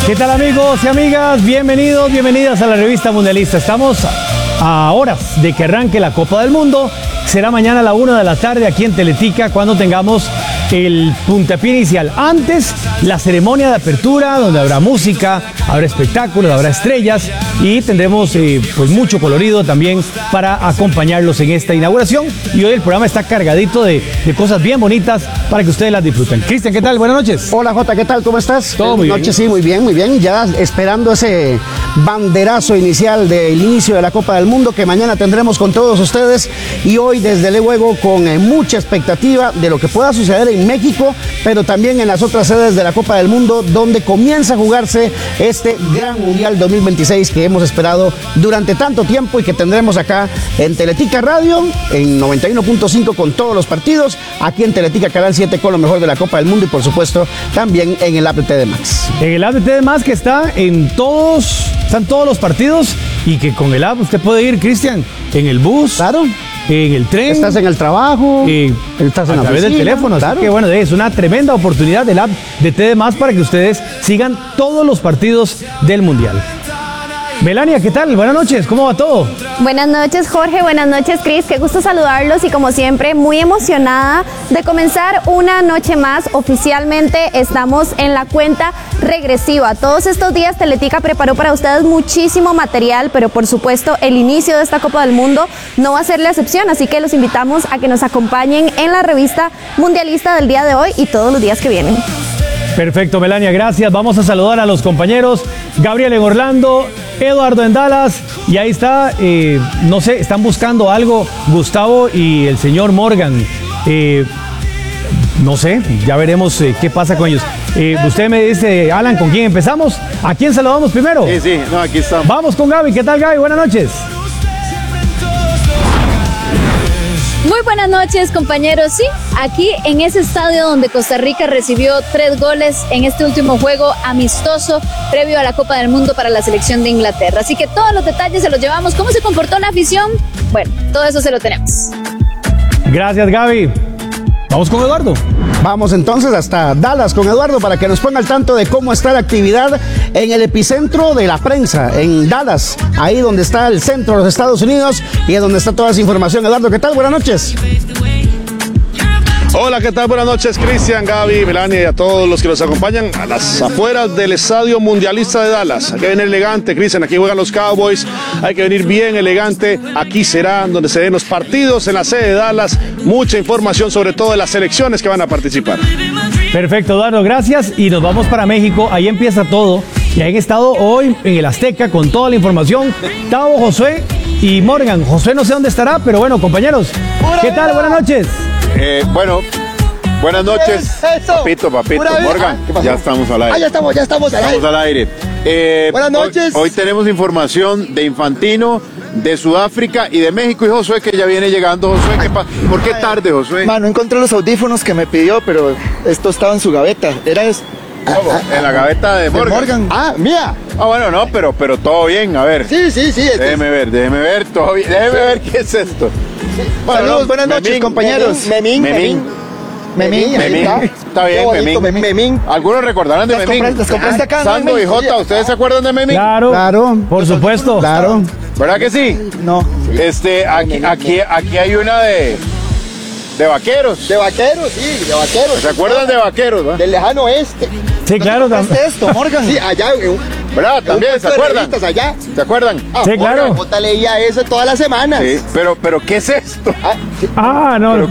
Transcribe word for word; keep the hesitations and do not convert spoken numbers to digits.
¿Qué tal, amigos y amigas? Bienvenidos, bienvenidas a la revista Mundialista. Estamos a horas de que arranque la Copa del Mundo. Será mañana a la una de la tarde aquí en Teletica cuando tengamos el puntapié inicial. Antes, la ceremonia de apertura, donde habrá música, habrá espectáculos, habrá estrellas y tendremos eh, pues mucho colorido también para acompañarlos en esta inauguración. Y hoy el programa está cargadito de, de cosas bien bonitas para que ustedes las disfruten. Cristian, ¿qué tal? Buenas noches. Hola, Jota, ¿qué tal? ¿Cómo estás? Todo muy bien. Noche, sí, muy bien, muy bien. Ya esperando ese banderazo inicial del inicio de la Copa del Mundo que mañana tendremos con todos ustedes y hoy desde luego con eh, mucha expectativa de lo que pueda suceder en México, pero también en las otras sedes de la Copa del Mundo donde comienza a jugarse este gran Mundial dos mil veintiséis que hemos esperado durante tanto tiempo y que tendremos acá en Teletica Radio, en noventa y uno punto cinco con todos los partidos, aquí en Teletica Canal siete con lo mejor de la Copa del Mundo y por supuesto también en el app de T D Max. En el app de T D Max que está en todos, están todos los partidos y que con el app usted puede ir, Cristian, en el bus. Claro. En el tren. Estás en el trabajo. Eh, estás en a la través oficina, del teléfono. Claro. Así que bueno, es una tremenda oportunidad del app de T D Más para que ustedes sigan todos los partidos del Mundial. Melania, ¿qué tal? Buenas noches, ¿cómo va todo? Buenas noches, Jorge, buenas noches, Cris, qué gusto saludarlos y como siempre muy emocionada de comenzar una noche más. Oficialmente estamos en la cuenta regresiva. Todos estos días Teletica preparó para ustedes muchísimo material, pero por supuesto el inicio de esta Copa del Mundo no va a ser la excepción, así que los invitamos a que nos acompañen en la revista mundialista del día de hoy y todos los días que vienen. Perfecto, Melania, gracias. Vamos a saludar a los compañeros. Gabriel en Orlando, Eduardo en Dallas, y ahí está, eh, no sé, están buscando algo, Gustavo y el señor Morgan. Eh, no sé, ya veremos eh, qué pasa con ellos. Eh, usted me dice, Alan, ¿con quién empezamos? ¿A quién saludamos primero? Sí, sí, no, aquí estamos. Vamos con Gaby. ¿Qué tal, Gaby? Buenas noches. Muy buenas noches, compañeros. Sí, aquí en ese estadio donde Costa Rica recibió tres goles en este último juego amistoso previo a la Copa del Mundo para la selección de Inglaterra. Así que todos los detalles se los llevamos. ¿Cómo se comportó la afición? Bueno, todo eso se lo tenemos. Gracias, Gaby. Vamos con Eduardo. Vamos entonces hasta Dallas con Eduardo para que nos ponga al tanto de cómo está la actividad en el epicentro de la prensa, en Dallas, ahí donde está el centro de los Estados Unidos y es donde está toda esa información. Eduardo, ¿qué tal? Buenas noches. Hola, ¿qué tal? Buenas noches, Cristian, Gaby, Melania y a todos los que nos acompañan a las afueras del Estadio Mundialista de Dallas. Hay que venir elegante, Cristian, aquí juegan los Cowboys, hay que venir bien elegante. Aquí será donde se den los partidos en la sede de Dallas. Mucha información sobre todo de las selecciones que van a participar. Perfecto, Eduardo, gracias. Y nos vamos para México, ahí empieza todo. Y han estado hoy en el Azteca con toda la información. Tavo, Josué y Morgan. Josué no sé dónde estará, pero bueno, compañeros, ¿qué tal? Buenas noches. Eh, bueno, buenas noches, Eso. papito, papito, Pura Morgan, vida. ya estamos al aire. Ah, ya estamos, ya estamos al Estamos aire. al aire. Eh, Buenas noches. Hoy, hoy tenemos información de Infantino, de Sudáfrica y de México y Josué que ya viene llegando. Josué, ¿qué pa- ¿por qué tarde, Josué? Man, no encontré los audífonos que me pidió, pero esto estaba en su gaveta. Era eso. ¿Cómo? En la gaveta de De Morgan. Morgan. Ah, mía. Ah, bueno, no, pero, pero todo bien, a ver. Sí, sí, sí. este- Déjeme ver, déjeme ver, todo bien. Déjeme ver qué es esto. Bueno, Saludos, no, buenas noches, Memín, compañeros. Memín. Memín, Memín. Memín, ahí Memín. está. Está bien, Qué bonito, Memín. Memín. Memín. Algunos recordarán de Las Memín. compraste- las compraste acá, ¿no, Sando y Memín? Jota, ¿ustedes se acuerdan de Memín? Claro, Claro. por supuesto. Claro. ¿Verdad que sí? No. Este, aquí, aquí, aquí hay una de, de vaqueros. De vaqueros, sí, de vaqueros. ¿Se acuerdan de vaqueros? ¿va? Del lejano oeste. Sí, claro. ¿Qué es esto, Morgan? Sí, allá. en un- ¿Verdad? en un También, puesto ¿se de acuerdan? revistas allá. ¿Se acuerdan? Ah, Sí, claro. Morgan, Jota leía eso todas las semanas. Sí, pero, pero ¿qué es esto? Ah, sí. Ah, no.